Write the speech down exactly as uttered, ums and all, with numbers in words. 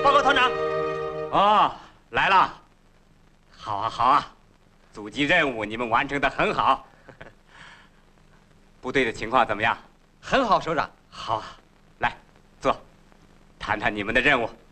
报告团长。 哦，来了。好啊，好啊，阻击任务你们完成的很好。部队的情况怎么样？ 很好，首长。 好啊，来，坐，谈谈你们的任务。